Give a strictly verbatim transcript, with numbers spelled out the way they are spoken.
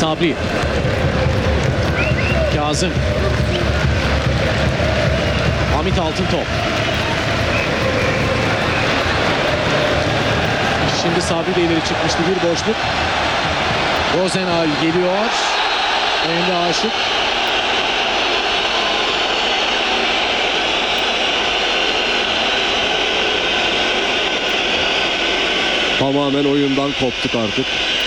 Sabri. Kazım. Hamit Altıntop. Şimdi Sabri de ileri çıkmıştı. Bir boşluk. Rozenal geliyor. Emre Aşık. Tamamen oyundan koptuk artık.